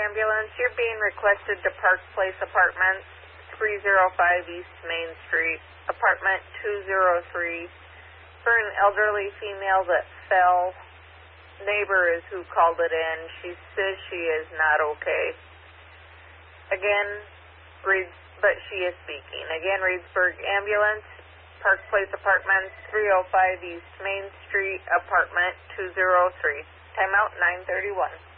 Ambulance. You're being requested to Park Place Apartments, 305 East Main Street, apartment 203, for an elderly female that fell. Neighbor is who called it in. She says she is not okay. Again, but she is speaking. Again, Reedsburg Ambulance, Park Place Apartments, 305 East Main Street, apartment 203. Timeout 9:31.